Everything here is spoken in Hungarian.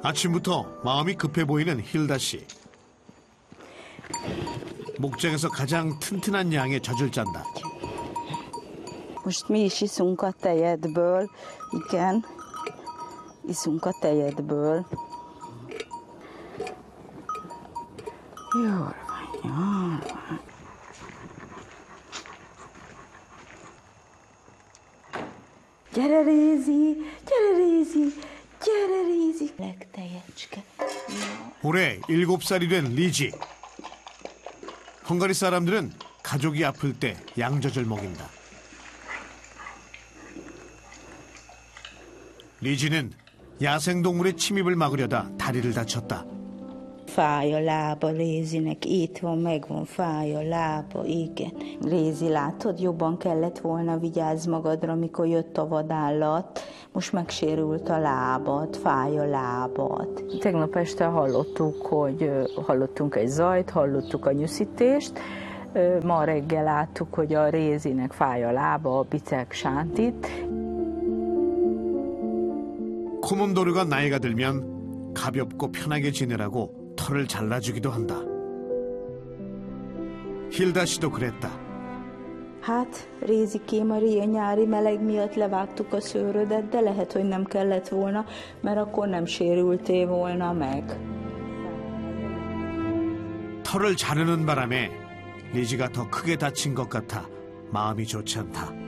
아침부터 마음이 급해 보이는 힐다 씨. 목장에서 가장 튼튼한 양의 젖을 짠다. Most mi is iszunk a tejedből, igen, iszunk a tejedből. Jól van, jól van. Gyere, Rézi, gyere, Rézi, gyere, Rézi. Legtejecske. 올해 7살이 된 리지. 헝가리 사람들은 가족이 아플 때 양젖을 먹인다. 리지는 야생동물의 침입을 막으려다 다리를 다쳤다. Fáj a lába Rézinek, itt van, megvan, fáj a lába, igen. Rézi, látod, jobban kellett volna, vigyázz magadra, mikor jött a vadállat. Most megsérült a lábad, fáj a lábad. Tegnap este hallottunk egy zajt, hallottuk a nyűszítést. Ma reggel láttuk, hogy a Rézinek fáj a lába, a biceg sántit. 코몬도르가 나이가 들면 가볍고 편하게 지내라고 털을 잘라주기도 한다. 힐다 씨도 그랬다. Hát, Rézikém, a nyári meleg miatt levágtuk a szőrödet, de lehet, hogy nem kellett volna, mert akkor nem sérültél volna meg. 털을 자르는 바람에 리지가 더 크게 다친 것 같아 마음이 좋지 않다.